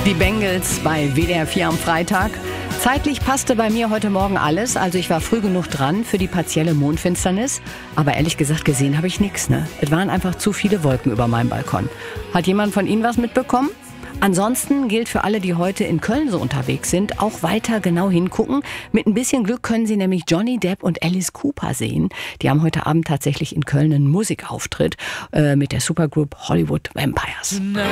Die Bengals bei WDR 4 am Freitag. Zeitlich passte bei mir heute Morgen alles, also ich war früh genug dran für die partielle Mondfinsternis. Aber ehrlich gesagt, gesehen habe ich nichts, ne? Es waren einfach zu viele Wolken über meinem Balkon. Hat jemand von Ihnen was mitbekommen? Ansonsten gilt für alle, die heute in Köln so unterwegs sind, auch weiter genau hingucken. Mit ein bisschen Glück können Sie nämlich Johnny Depp und Alice Cooper sehen. Die haben heute Abend tatsächlich in Köln einen Musikauftritt mit der Supergroup Hollywood Vampires.